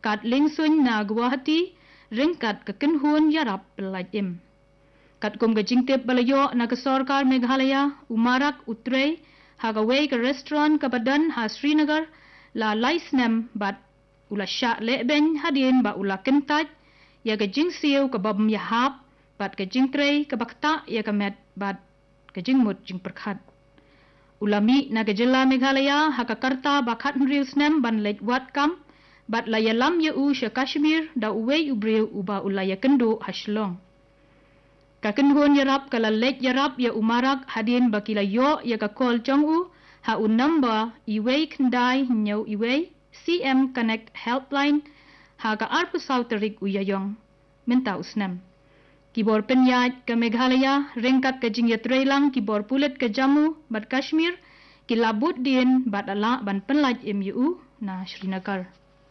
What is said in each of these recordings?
kat lingsun na Guwahati ringkat ke kenhun yarap pelajem. Kat kum ke jingtip balayo na ke Sarkar Meghalaya umarak utrei hagaway ke restoran ke badan ha Srinagar la laisnem bat ula syak leben hadin ba ula kentaj ya ke jingsiu ke babam yahap bat ke jingtrei ke bakta ya ke met bat ke jingmut jing perkhat. Ulami na ke jela Meghalaya hakakarta bakat nriu snem ban lej wat kam bat layalam ya u sya Kashmir da uwei ubriu uba ulaya kendo haslong. Kakenhun yarap kala lej yarap ya umarak hadin bakila yo ya ka call chong u ha un number iwei kendai nyau iwei CM Connect Helpline ha ka arpu sauterik uyayong minta usnam. Kibor penyaj ke Meghalaya ringkat ke jingyatreilang kibor pulet ke Jammu bat Kashmir kilabut din bat ala ban penlaj MUU na Srinagar.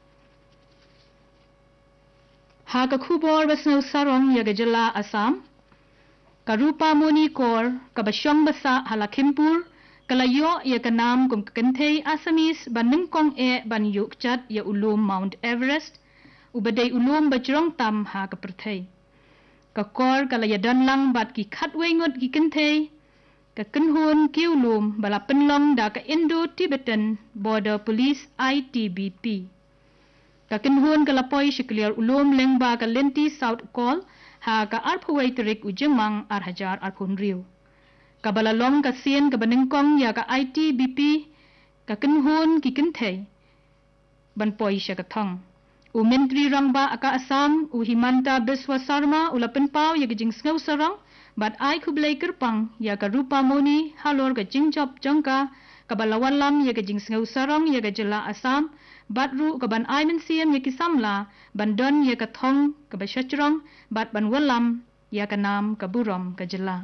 Ha ka khubor basnau sarong ya gejala Assam Karupa Muni Kor kabasyong basa halakhimpur kalayo ya kanam kum kentei Assamese banengkong ban yukchat ya ulum Mount Everest ubadai ulum bajrong tam ha kaperthai kakor kalaya danlang bat ki khatwengot ki kentei ka kenhun ki ulum bala penlong da ka Indo-Tibetan Border Police ITBP ka kenhun kalapoi shikliar ulum lengba ka lenti South Call ha ka arphawai terik ujemang arhajar arphunriu kabalalong ka sien ka banengkong ya ka ITBP ka kenhun ki kentei ban poi sya ka thong u mentri rangba aka Assam u Himanta Biswa Sarma ulapen pau ya gijing snau sarang bat ai khublai kerpang ya ka Rupa Muni halor ka jingjop jangka kabalawalam ya gijing snau sarang ya ga jela Assam bat ru ka ban ai men sien ya ki samla ban don ya ka thong ka ba shachrong bat ban walam ya ka nam ka burom ka jela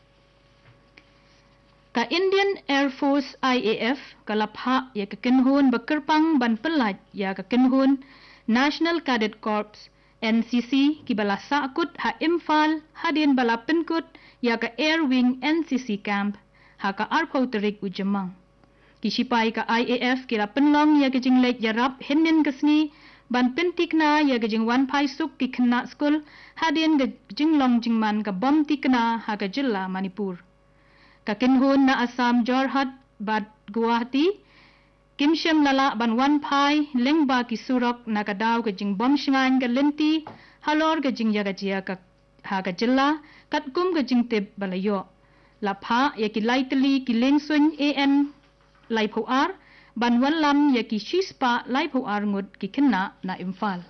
ka Indian Air Force IAF ka lapha ya ka kenhun bakerpang ban pelaj ya ka kenhun National Cadet Corps NCC ki bala sakut ha Imphal hadin bala penkut ya ka Air Wing NCC camp ha ka arpau terik ujemang ki sipai ka IAF ki la penlong ya ka jinglek yarap henin kasni ban pentikna ya ka jingwan pai suk ki khna school hadin ga jinglong jingman ka bom tikna ha ka jilla Manipur ka kenhun na Assam Jorhat bat Guwahati kimshem lala ban wan pai lengba ki surok na ka daw ka jing bom shingan ka lenti halor ka jing ya ka jia ka ha ka jilla katkum ka jing tip balayo lapha ya ki laitli ki lengsun AN laipo ar ban wan lam ya ki shispa laipo ar ngut ki kena na Imphal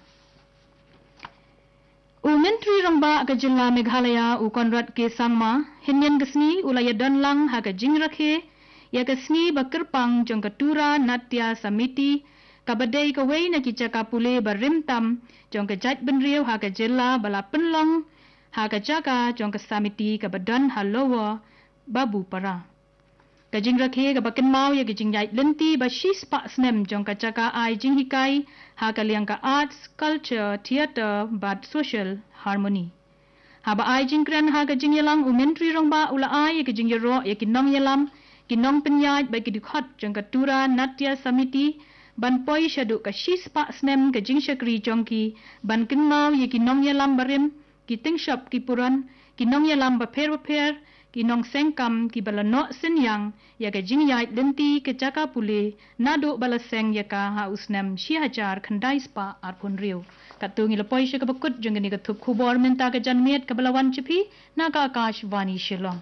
u mentri rangba ka jilla Meghalaya u Conrad K Sangma hinyan gasni ulaya danlang ha ka jing rakhe ya ka sni bakerpang jong ka tura natya samiti kabadai ka wei na ki chaka pule barimtam jong ka jat benriu ha ka jilla bala penlong ha ka chaka jong ka samiti ka badan halowa babu para ka jing rakhe ka bakin mau ya ka jing yai lenti ba shis pa snem jong ka chaka ai jing hikai ha ka liang ka arts culture theater but social harmony ha ba ai jing kran ha ka jing yalang u mentri rongba ula ai ya ka jing yaro ya ki nong yalam kinong penyaj bagi dikhat jong ka tura natya samiti ban poi shadu ka shis pa snem ka jing shakri jongki ban kinmau ye kinong yalam barim ki tingshop ki puran kinong yalam ba pher kinong sengkam ki balano senyang ya ka jing yai lenti ke jaka pule nado balaseng ya ka ha usnem shi hajar khandai spa arpun riu katungi lapoi shaka bakut jong ni ka thup khubor menta ka janmiet ka balawan chipi na ka Akashvani Shillong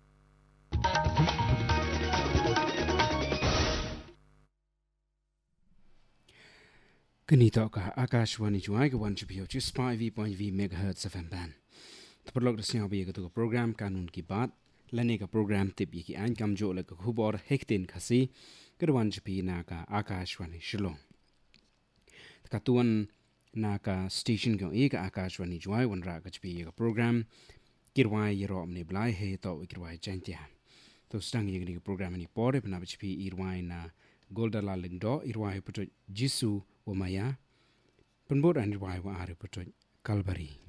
Kanito ka Akashvani Juai ka 1.5 MHz FM band. Terperlok desnya bi ka program kanun ki baat lane ka program tip ki an kam jo la ka khubor hektin khasi ka 1.5 na ka Akashvani Shillong. Ka tuan na ka station ka e ka Akashvani Juai wan ra ka bi ka program kirwai yero amne blai he to kirwai chantia. To stang ye ka program ni pore na bi irwai na Goldala Lindo irwai puto Jisu Wamaya penbod an irwai wa are puto Kalbari